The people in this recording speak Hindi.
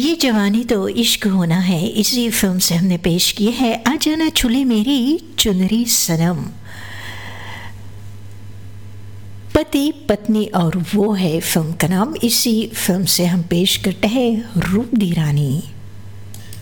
ये जवानी तो इश्क होना है, इसी फिल्म से हमने पेश की है आ जाना छुले मेरी चुनरी सनम। पति पत्नी और वो है फिल्म का नाम। इसी फिल्म से हम पेश करते हैं रूप दी रानी।